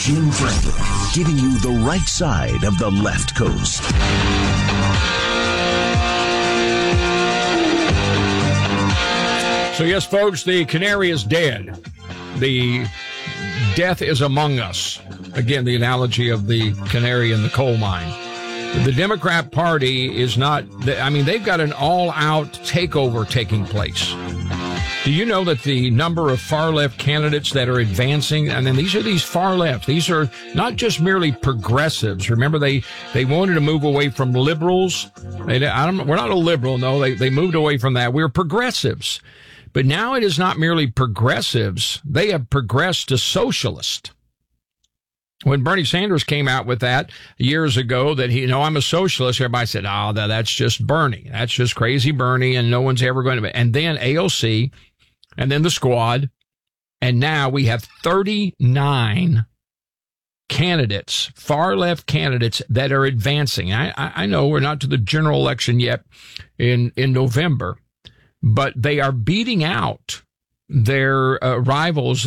Jim Franklin, giving you the right side of the left coast. So yes, folks, the canary is dead. The death is among us. Again, the analogy of the canary in the coal mine. The Democrat Party is not, they've got an all-out takeover taking place. Do you know that the number of far-left candidates that are advancing, and then these are these far-left, these are not just merely progressives. Remember, they wanted to move away from liberals. We're not a liberal, no, they moved away from that. We're progressives. But now it is not merely progressives. They have progressed to socialist. When Bernie Sanders came out with that years ago that I'm a socialist, everybody said, oh, that's just Bernie. That's just crazy Bernie, and no one's ever going to be. And then AOC, and then the Squad, and now we have 39 candidates, far-left candidates that are advancing. I know we're not to the general election yet in November, but they are beating out their rivals